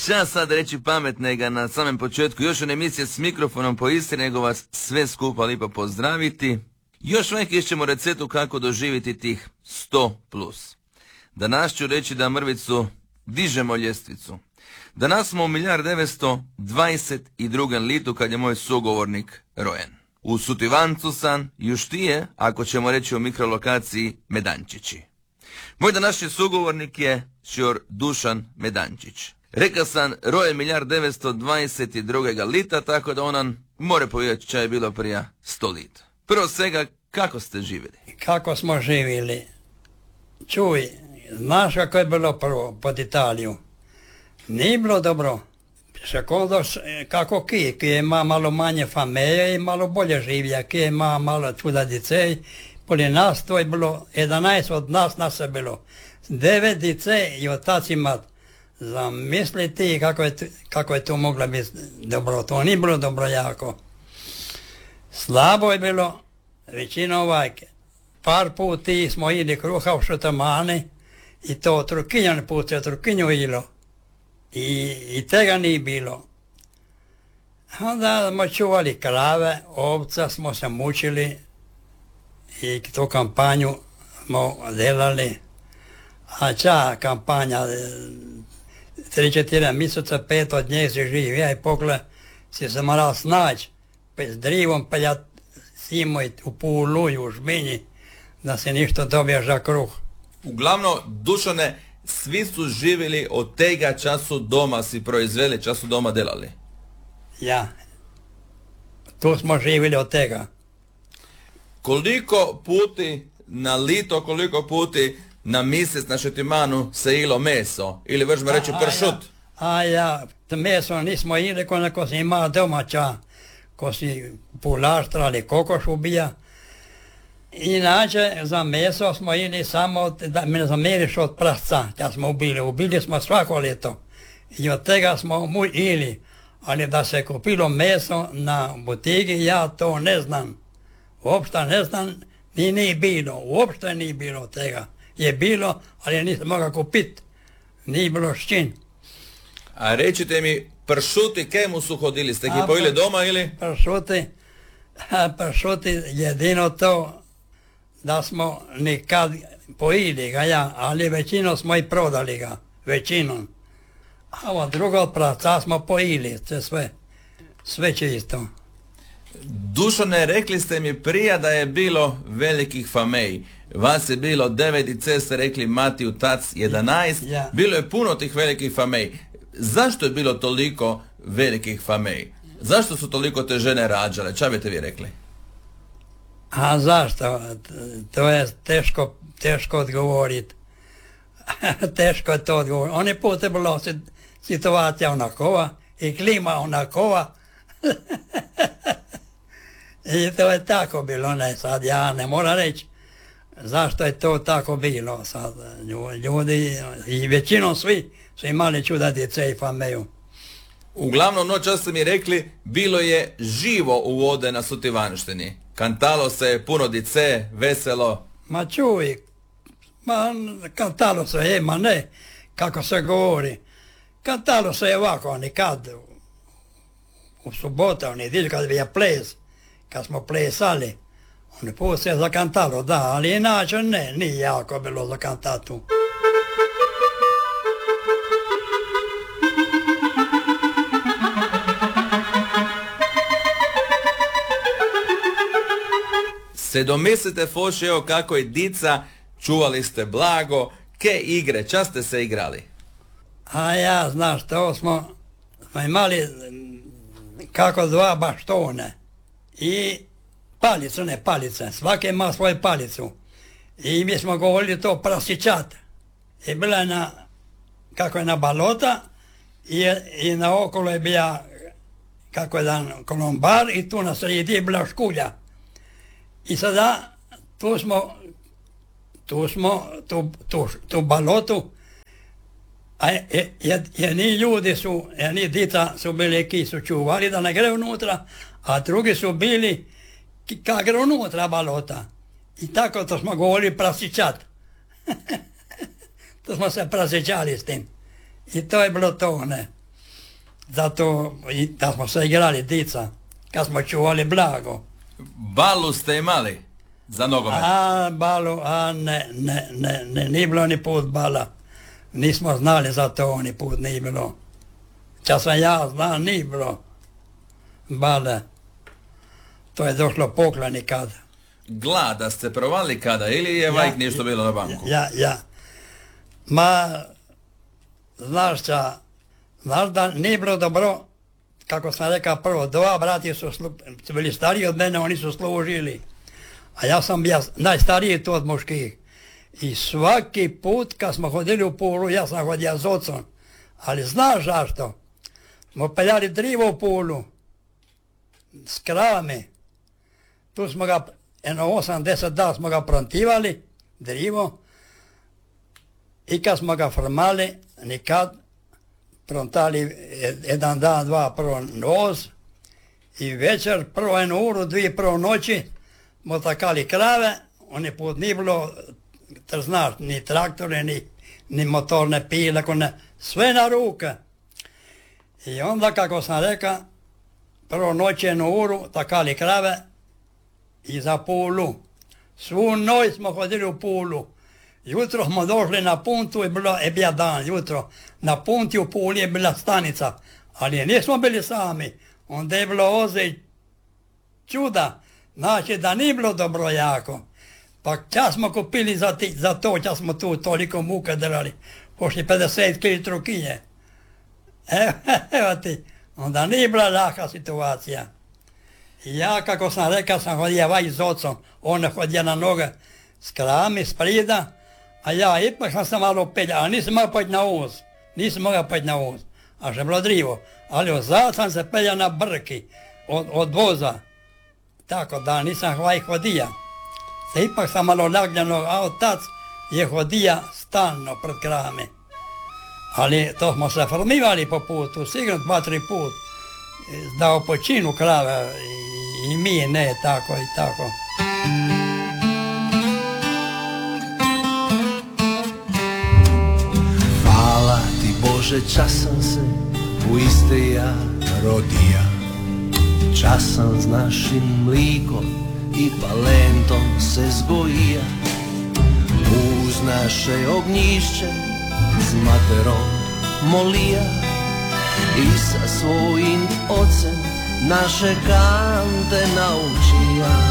Ša sad reći pametnega na samom početku. Još one emisije s mikrofonom po Istri, nego vas sve skupa lipo pozdraviti. Još neki ćemo receptu kako doživjeti tih 100+. Danas ću reći da mrvicu dižemo ljestvicu. Danas smo u 1922. litu kad je moj sugovornik rojen. U Sutivancu sam još tije, ako ćemo reći o mikrolokaciji Medančići. Moj današnji sugovornik je Šjor Dušan Medančić. Rekao sam rojen 1922. lita, tako da onan more povijeti čaj je bilo prije 100 lita. Prvo svega, kako ste živjeli? Kako smo živjeli? Čuj, znaš kako je bilo prvo pod Italiju? Nije bilo dobro. Sekundos, kako ki ima malo manje fameje i malo bolje življa, ki ima malo čuda dicej. Poli nas to je bilo, 11 od nas je bilo. 9 dicej i otac imat. Zamisli ti kako je to moglo biti dobro. To nije bilo dobro jako. Slabo je bilo, većina ovajke. Par puti smo ili kruha u Šutamani i to Turkinjan put je Turkinju ilo. I tega nije bilo. Onda smo čuvali krave, ovca smo se mučili i tu kampanju smo delali. A ča kampanja, 3-4 mjeseca, 5 od nje si živio i pokle si se moral snaći, pa s drivom peljat simoj u pulu i u žminji, da se ništa dobiješ za kruh. Uglavnom, Dušane, svi su živjeli od tega času doma si proizveli, času doma delali. Ja, tu smo živjeli od tega. Koliko puti na lito, koliko puti na mjesec na Šutimanu se ilo meso? Ili možemo reći pršut? Meso nismo jeli ko si ima domaća, ko si pulaštra ali kokoš ubija. Inače, za meso smo jeli samo, da me ne zameriš od prasca, kad smo ubili smo svako ljeto. I od tega smo jeli, ali da se kupilo meso na butigi, ja to ne znam. Uopšte ne znam, nije bilo, uopšte nije bilo tega. Je bilo, ali nisam mogao kupiti, nije bilo s čim. A recite mi, pršuti kemu su hodili, ste ih pojeli doma ili? Pršuti jedino to da smo nikad pojili ga, ali većinom smo i prodali ga, većinom. A ovo drugo od pravca smo pojili, sve čisto. Dušane, rekli ste mi prije da je bilo velikih famej. Vas je bilo 9 i ste rekli Matiju tac 11. Ja. Bilo je puno tih velikih famej. Zašto je bilo toliko velikih famej? Zašto su toliko te žene rađale? Ča biste vi rekli? A zašto? To je teško odgovoriti. Teško je to odgovoriti. Oni put je bilo situacija onakova i klima onakova. I to je tako bilo, ne sad, ja ne moram reći zašto je to tako bilo sad. Ljudi i većinom svi su imali čuda djece i fameju. Uglavnom, noćas ste mi rekli, bilo je živo u vode na Sutivanštini. Kantalo se, puno dice, veselo. Ma čuj, kantalo se, ma ne, kako se govori. Kantalo se ovako, nikad u subotu, nedjelju kad je ples, kad smo plesali, oni put se zakantalo, da, ali inače ne, nije jako bilo za kantatu. Se domislite, Foš, evo kako je dica, čuvali ste blago, ke igre, čas ste se igrali? A ja, znaš, to smo imali kako dva baštone i palicu, ne palice, svaki ima svoju palicu. I mi smo govorili to prasičat. I bila je kako je na balota i na okolo je bila kako je dan kolombar i tu na sredi je bila škulja. I sada tu balotu, a jedni ljudi jedni dica su bili ki su čuvali da ne gre unutra, a drugi su bili ka gre unutra balota. I tako to smo govorili prasičat. To smo se prasičali s tim. I to je bilo to, ne. Zato i da smo se igrali dica, kad smo čuvali blago. Balu ste imali za nogomet? A balu, nije bilo ni put bala. Nismo znali za to, ni put nije bilo. Čas sam ja znam, nije bilo bale. To je došlo pokloni kad. Glada ste provali kada ili je vajk nešto bilo na banku? Ja. Ma, znaš da nije bilo dobro, kako sam rekao prvo, dva brati su bili stariji od mene, oni su služili. A ja sam bio najstariji tu od muških. I svaki put kad smo hodili u Pulu, ja sam hodio s ocom. Ali znaš zašto? Smo peljali drivo u Pulu, s kravame. Tu smo ga, 8-10 dana smo ga prontivali, drivo. I kad smo ga formali, nikad, prontali jedan dan, dva prvo noz. I večer, prvo 1 uru, 2 prvo noći, smo takali krave, oni put nije bilo, znaš, ni traktore, ni motorne pile, sve na ruke. I onda, kako sam rekao, prvo noć 1 uru, takali krave i za Pulu. Svu noć smo hodili u Pulu. Jutro smo došli na puntu i bio dan, jutro. Na punti u Puli je bila stanica, ali nismo bili sami. Onda je bilo oze čuda, znači da nije bilo dobro jako. Pa čas smo kupili za to, čas smo tu toliko muka delali, pošli 50 kg kinje. Evo ti, onda nije bila laka situacija. I ja, kako sam rekao, sam hodio vaj s ocom, on je hodio na noge s krami, s prida, a ja ipak sam se malo peljao, ali nisam mogao pojeti na uz, a što je bilo drivo. Ali ozad sam se peljao na brki od voza, tako da nisam vaj hodija. Ipak sam malo nagljeno, a otac je hodija stalno pred krame. Ali to smo se formivali po putu, sigurno 2-3 put, da opočinu krave i mi ne, tako i tako. Hvala ti Bože, časan se u iste ja rodija. Časan s našim mlikom i palentom se zgojija. Uz naše ognjišće s materom molija i sa svojim ocem naše kante naučija.